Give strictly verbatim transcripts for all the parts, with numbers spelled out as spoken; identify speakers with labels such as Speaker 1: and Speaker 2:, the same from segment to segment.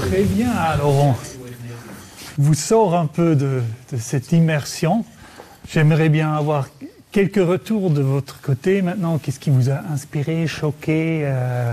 Speaker 1: Très bien, alors on vous sort un peu de, de cette immersion. J'aimerais bien avoir quelques retours de votre côté maintenant. Qu'est-ce qui vous a inspiré, choqué, euh,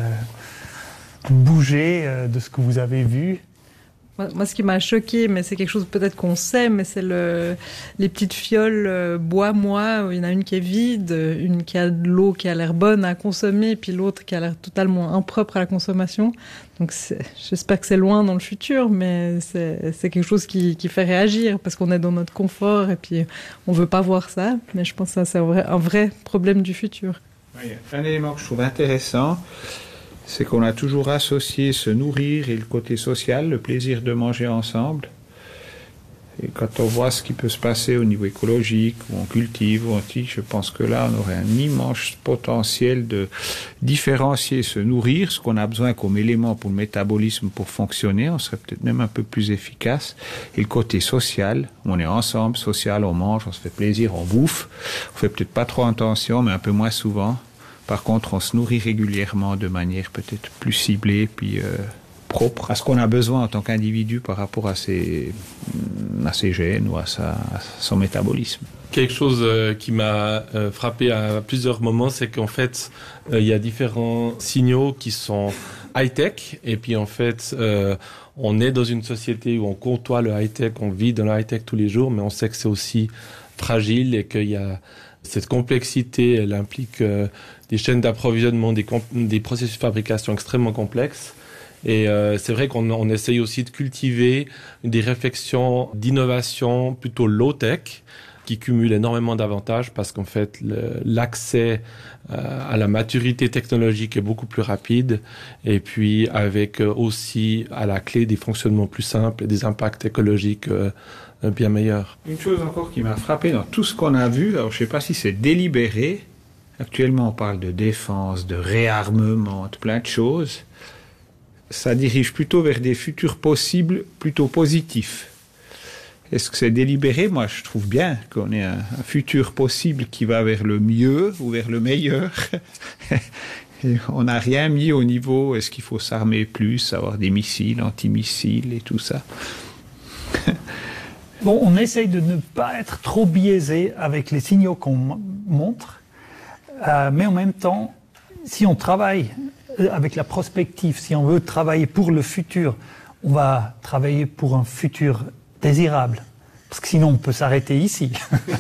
Speaker 1: bougé euh, de ce que vous avez vu?
Speaker 2: Moi, ce qui m'a choqué, mais c'est quelque chose peut-être qu'on sait, mais c'est le, les petites fioles euh, bois-moi. Il y en a une qui est vide, une qui a de l'eau qui a l'air bonne à consommer, puis l'autre qui a l'air totalement impropre à la consommation. Donc, c'est, j'espère que c'est loin dans le futur, mais c'est, c'est quelque chose qui, qui fait réagir parce qu'on est dans notre confort et puis on veut pas voir ça. Mais je pense que ça, c'est un vrai, un vrai problème du futur.
Speaker 3: Oui, un élément que je trouve intéressant, c'est qu'on a toujours associé se nourrir et le côté social, le plaisir de manger ensemble. Et quand on voit ce qui peut se passer au niveau écologique, où on cultive, où on tique, je pense que là, on aurait un immense potentiel de différencier se nourrir, ce qu'on a besoin comme élément pour le métabolisme pour fonctionner, on serait peut-être même un peu plus efficace. Et le côté social, on est ensemble, social, on mange, on se fait plaisir, on bouffe. On fait peut-être pas trop attention, mais un peu moins souvent. Par contre, on se nourrit régulièrement de manière peut-être plus ciblée, puis euh, propre à ce qu'on a besoin en tant qu'individu par rapport à ses, à ses gènes ou à, sa, à son métabolisme.
Speaker 4: Quelque chose euh, qui m'a euh, frappé à plusieurs moments, c'est qu'en fait, euh, il y a différents signaux qui sont high-tech, et puis en fait, euh, on est dans une société où on côtoie le high-tech, on vit dans le high-tech tous les jours, mais on sait que c'est aussi fragile et qu'il y a cette complexité, elle implique euh, des chaînes d'approvisionnement, des, comp- des processus de fabrication extrêmement complexes. Et euh, c'est vrai qu'on on essaye aussi de cultiver des réflexions d'innovation plutôt low-tech qui cumulent énormément d'avantages parce qu'en fait, le, l'accès euh, à la maturité technologique est beaucoup plus rapide et puis avec euh, aussi à la clé des fonctionnements plus simples et des impacts écologiques euh, bien meilleurs.
Speaker 3: Une chose encore qui m'a frappé dans tout ce qu'on a vu, alors je ne sais pas si c'est délibéré, actuellement on parle de défense, de réarmement, de plein de choses, ça dirige plutôt vers des futurs possibles plutôt positifs. Est-ce que c'est délibéré? Moi je trouve bien qu'on ait un, un futur possible qui va vers le mieux ou vers le meilleur. Et on n'a rien mis au niveau, est-ce qu'il faut s'armer plus, avoir des missiles, antimissiles et tout ça.
Speaker 1: Bon, on essaye de ne pas être trop biaisé avec les signaux qu'on montre, euh, mais en même temps, si on travaille avec la prospective, si on veut travailler pour le futur, on va travailler pour un futur désirable, parce que sinon on peut s'arrêter ici.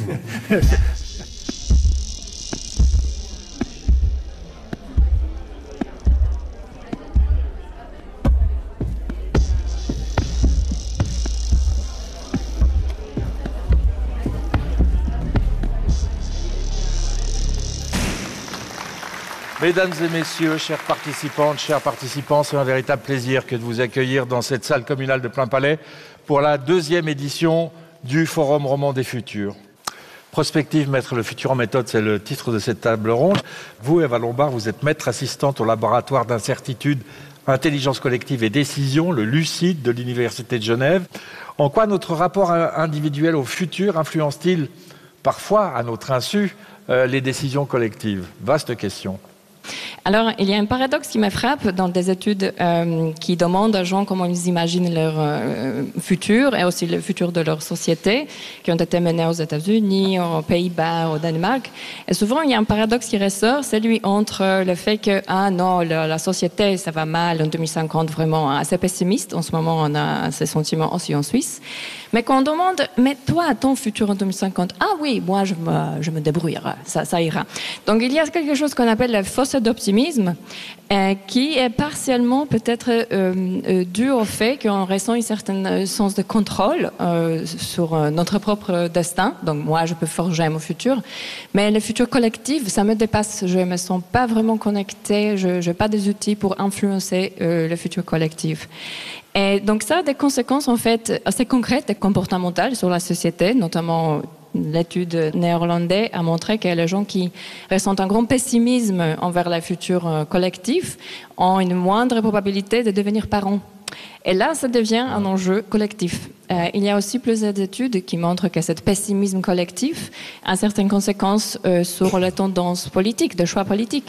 Speaker 5: Mesdames et messieurs, chers participantes, chers participants, c'est un véritable plaisir que de vous accueillir dans cette salle communale de Plainpalais pour la deuxième édition du Forum Roman des Futurs. Prospective, mettre le futur en méthode, c'est le titre de cette table ronde. Vous, Eva Lombard, vous êtes maître assistante au laboratoire d'incertitude, intelligence collective et décision, le LUCID de l'Université de Genève. En quoi notre rapport individuel au futur influence-t-il parfois, à notre insu, euh, les décisions collectives? Vaste question.
Speaker 6: Alors, il y a un paradoxe qui me frappe dans des études euh, qui demandent aux gens comment ils imaginent leur euh, futur et aussi le futur de leur société, qui ont été menées aux États-Unis, aux Pays-Bas, au Danemark. Et souvent, il y a un paradoxe qui ressort, celui entre le fait que, ah non, la, la société, ça va mal en deux mille cinquante, vraiment assez pessimiste. En ce moment, on a ces sentiments aussi en Suisse. Mais quand on demande, mais toi, ton futur en deux mille cinquante, ah oui, moi, je me, je me débrouillerai, ça, ça ira. Donc, il y a quelque chose qu'on appelle la fossé d'optimisme, euh, qui est partiellement peut-être euh, euh, dû au fait qu'on ressent un certain sens de contrôle euh, sur euh, notre propre destin. Donc, moi, je peux forger mon futur. Mais le futur collectif, ça me dépasse. Je ne me sens pas vraiment connectée. Je n'ai pas des outils pour influencer euh, le futur collectif. Et donc ça a des conséquences en fait assez concrètes et comportementales sur la société, notamment l'étude néerlandaise a montré que les gens qui ressentent un grand pessimisme envers le futur collectif ont une moindre probabilité de devenir parents. Et là, ça devient un enjeu collectif. Euh, il y a aussi plusieurs études qui montrent que ce pessimisme collectif a certaines conséquences euh, sur les tendances politiques, de choix politiques.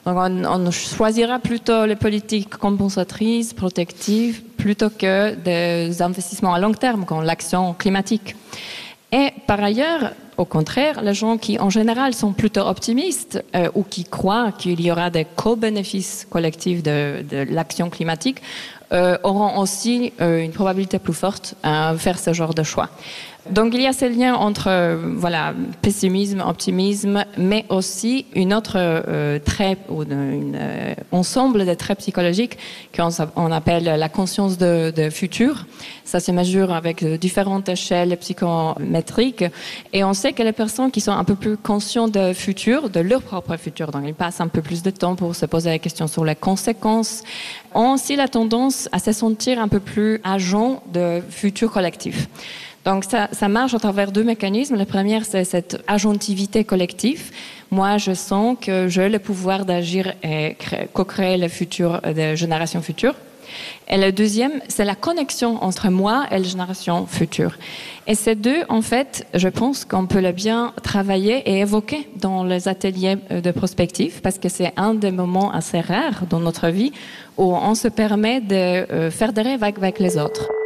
Speaker 6: Donc on, on choisira plutôt les politiques compensatrices, protectives, plutôt que des investissements à long terme, comme l'action climatique. Et par ailleurs, au contraire, les gens qui en général sont plutôt optimistes euh, ou qui croient qu'il y aura des co-bénéfices collectifs de, de l'action climatique euh, auront aussi euh, une probabilité plus forte à faire ce genre de choix. Donc il y a ce lien entre euh, voilà, pessimisme, optimisme, mais aussi une autre euh, trait, ou un euh, ensemble de traits psychologiques qu'on on appelle la conscience de, de futur. Ça se mesure avec différentes échelles psychométriques et on sait que les personnes qui sont un peu plus conscientes de futur, de leur propre futur, donc ils passent un peu plus de temps pour se poser la question sur les conséquences, ont aussi la tendance à se sentir un peu plus agents de futur collectif. Donc ça, ça marche à travers deux mécanismes. Le premier, c'est cette agentivité collective. Moi, je sens que j'ai le pouvoir d'agir et créer, co-créer le futur des générations futures. Et le deuxième, c'est la connexion entre moi et les générations futures. Et ces deux, en fait, je pense qu'on peut le bien travailler et évoquer dans les ateliers de prospective, parce que c'est un des moments assez rares dans notre vie où on se permet de faire des rêves avec les autres.